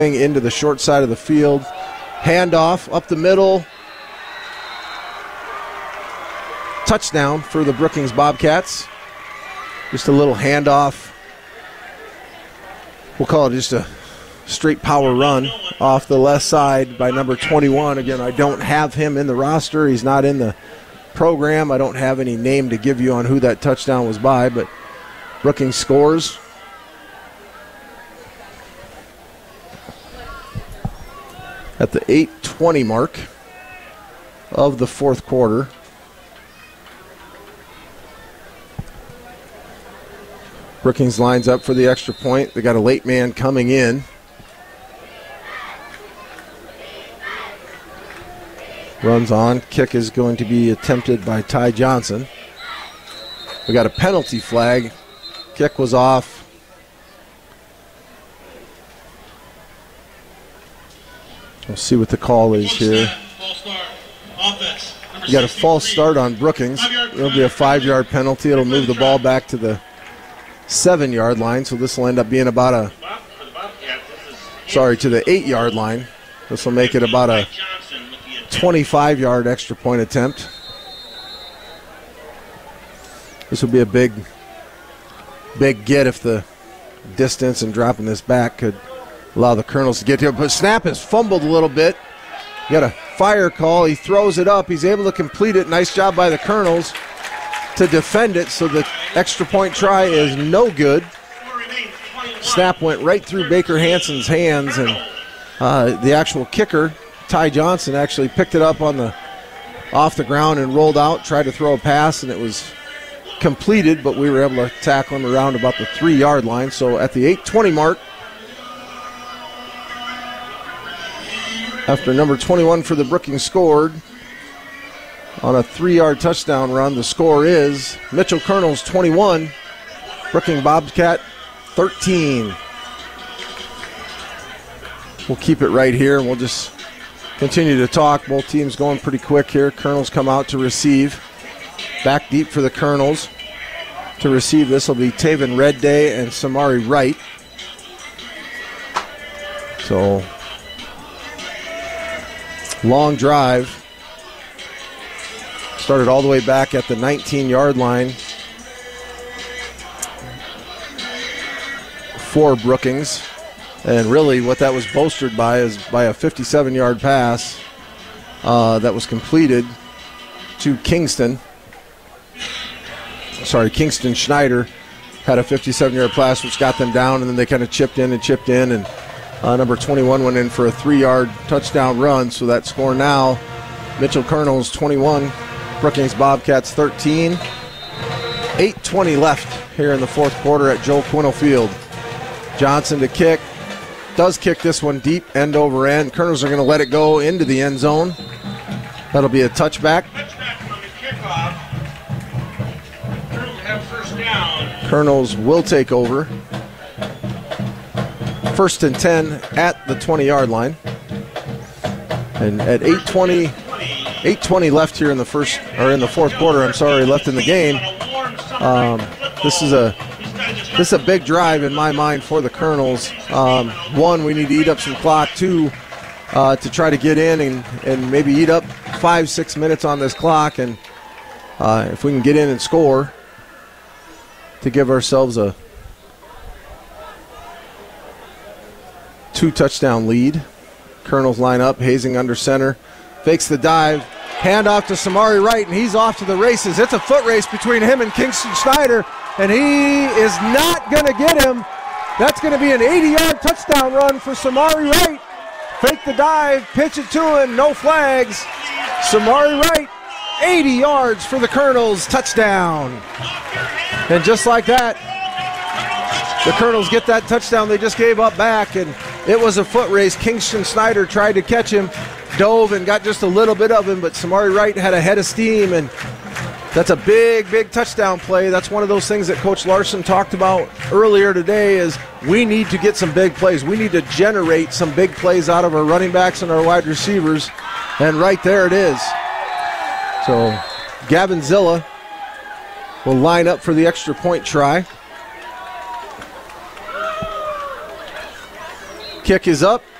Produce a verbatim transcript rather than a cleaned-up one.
into the short side of the field. Handoff up the middle. Touchdown for the Brookings Bobcats. Just a little handoff. We'll call it just a straight power run off the left side by number twenty-one. Again, I don't have him in the roster. He's not in the program. I don't have any name to give you on who that touchdown was by, but Brookings scores. At the eight twenty mark of the fourth quarter. Brookings lines up for the extra point. They got a late man coming in. Runs on. Kick is going to be attempted by Ty Johnson. We got a penalty flag. Kick was off. We'll see what the call is here. You got a false start on Brookings. It'll be a five-yard penalty. It'll move the ball back to the seven-yard line, so this will end up being about a, sorry, to the eight-yard line. This will make it about a twenty-five-yard extra point attempt. This will be a big, big get if the distance and dropping this back could allow the Colonels to get here. But snap has fumbled a little bit. You got a fire call. He throws it up. He's able to complete it. Nice job by the Colonels to defend it, so the extra point try is no good. Snap went right through Baker Hansen's hands, and uh, the actual kicker, Ty Johnson, actually picked it up on the off the ground and rolled out, tried to throw a pass, and it was completed, but we were able to tackle him around about the three-yard line. So at the eight twenty mark, after number twenty-one for the Brookings scored on a three-yard touchdown run, the score is Mitchell Colonels twenty-one, Brookings Bobcat thirteen. We'll keep it right here, and we'll just continue to talk. Both teams going pretty quick here. Colonels come out to receive. Back deep for the Colonels. To receive this will be Taven Redday and Samari Wright. So, long drive. Started all the way back at the nineteen-yard line for Brookings. And really what that was bolstered by is by a fifty-seven-yard pass uh, that was completed to Kingston. Sorry, Kingston Schneider had a fifty-seven-yard pass which got them down, and then they kind of chipped in and chipped in, and uh, number twenty-one went in for a three-yard touchdown run. So that score now, Mitchell Colonels twenty-one, Brookings Bobcats thirteen. eight twenty left here in the fourth quarter at Joe Quinnell Field. Johnson to kick. Does kick this one deep, end over end. Colonels are going to let it go into the end zone. That'll be a touchback. Colonels will take over. First and ten at the twenty-yard line. And at eight twenty, eight twenty left here in the first, or in the fourth quarter, I'm sorry, left in the game. Um, this is a this is a big drive in my mind for the Colonels. Um, one, we need to eat up some clock. Two, uh, to try to get in and, and maybe eat up five, six minutes on this clock. And uh, if we can get in and score, to give ourselves a two touchdown lead. Colonels line up, Hazing under center, fakes the dive, hand off to Samari Wright, and he's off to the races. It's a foot race between him and Kingston Schneider, and he is not going to get him. That's going to be an eighty-yard touchdown run for Samari Wright. Fake the dive, pitch it to him, no flags. Samari Wright, eighty yards for the Colonels, touchdown. And just like that, the Colonels get that touchdown they just gave up back, and it was a foot race. Kingston Snyder tried to catch him, dove and got just a little bit of him, but Samari Wright had a head of steam, and that's a big, big touchdown play. That's one of those things that Coach Larson talked about earlier today is we need to get some big plays. We need to generate some big plays out of our running backs and our wide receivers, and right there it is. So Gavin Zilla will line up for the extra point try. kick is up.